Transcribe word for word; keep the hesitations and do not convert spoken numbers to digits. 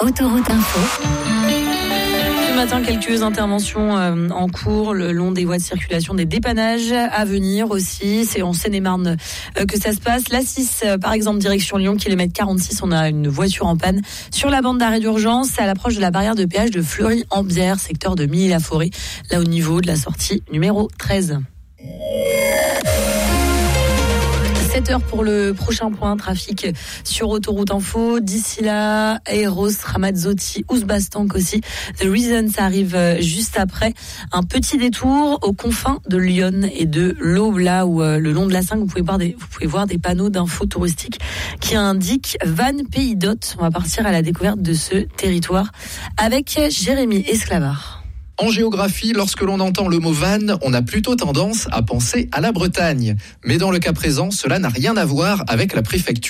Autoroute Info. Ce matin, quelques interventions euh, en cours le long des voies de circulation, des dépannages à venir aussi. C'est en Seine-et-Marne euh, que ça se passe. La six, euh, par exemple, direction Lyon, kilomètre quarante-six, on a une voiture en panne sur la bande d'arrêt d'urgence. C'est à l'approche de la barrière de péage de Fleury-en-Bière, secteur de Milly-la-Forêt, là au niveau de la sortie numéro treize. sept heures pour le prochain point trafic sur Autoroute Info. D'ici là, Eros, Ramazzotti, Ouzbastank aussi. The Reason, ça arrive juste après. Un petit détour aux confins de Lyon et de l'Aube, là où euh, le long de la cinq, vous pouvez voir des, vous pouvez voir des panneaux d'infos touristiques qui indiquent Van Pays d'Hôte. On va partir à la découverte de ce territoire avec Jérémy Esclavard. En géographie, lorsque l'on entend le mot van, on a plutôt tendance à penser à la Bretagne. Mais dans le cas présent, cela n'a rien à voir avec la préfecture